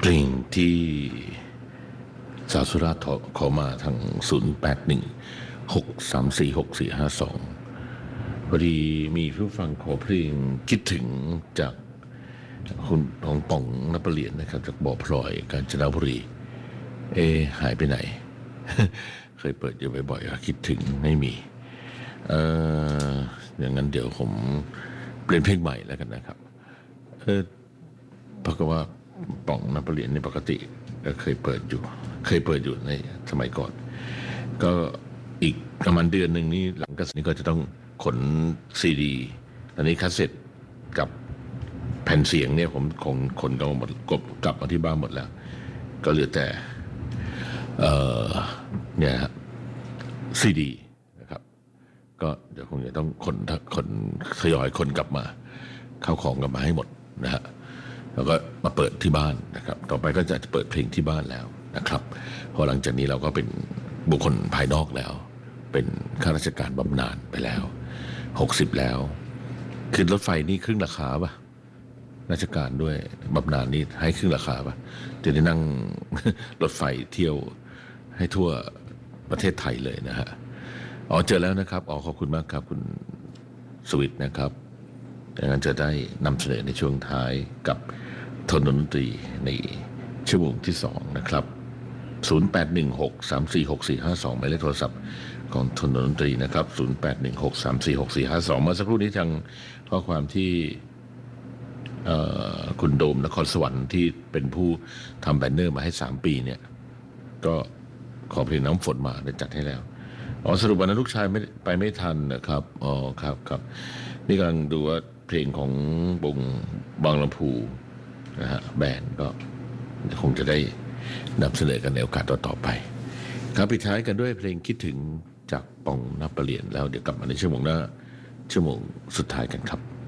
ลงที่สาวสุราษฎร์ขอมาทาง0816346452พอดีมีผู้ฟังขอเพลงคิดถึงจากคุณของป่องนภเรียนนะครับจากบ่อพลอยกาญจนบุรีหายไปไหน เคยเปิดอยู่บ่อยๆคิดถึงไม่มีอย่างนั้นเดี๋ยวผมเปลี่ยนเพลงใหม่แล้วกันนะครับเพราะว่าป่องนภเรียนในปกติก็เคยเปิดอยู่ในสมัยก่อนก็อีกประมาณเดือนหนึ่งนี้หลังกระนี้ก็จะต้องขนซีดีตอนนี้คาสเซ็ตกับแผ่นเสียงเนี่ยผมขนกลับมาหมดกลับมาที่บ้านหมดแล้วก็เหลือแต่เนี่ยซีดีนะครับก็เดี๋ยวคงจะต้องขนทยอยขนกลับมาเข้าของกลับมาให้หมดนะฮะแล้วก็มาเปิดที่บ้านนะครับต่อไปก็จะเปิดเพลงที่บ้านแล้วนะครับพอหลังจากนี้เราก็เป็นบุคคลภายนอกแล้วเป็นข้าราชการบำนาญไปแล้ว60แล้วขึ้นรถไฟนี่ครึ่งราคาป่ะราชการด้วยบำนาญนี่ให้ครึ่งราคาป่ะจะได้นั่ง รถไฟเที่ยวให้ทั่วประเทศไทยเลยนะฮะเจอแล้วนะครับขอบคุณมากครับคุณสวิทนะครับดังนั้นจะได้นำเสนอในช่วงท้ายกับโทนดนตรีในชั่วโมงที่2นะครับ0816346452หมายเลขโทรศัพท์ของโทนดนตรีนะครับ0816346452เมื่อสักครู่นี้ทางข้อความที่คุณโดมนครสวรรค์ที่เป็นผู้ทำแบนเนอร์มาให้3ปีเนี่ยก็ขอเพลงน้ำฝนมาได้จัดให้แล้วสรุปวันนั้นลูกชายไม่ทันนะครับครับนี่กำลังดูว่าเพลงของวงบางลำพูนะฮะแบนก็คงจะได้นำเสนอกันในโอกาสต่อไปครับปิดท้ายกันด้วยเพลงคิดถึงจากป่องนภเรียนแล้วเดี๋ยวกลับมาในชั่วโมงหน้าชั่วโมงสุดท้ายกันครับ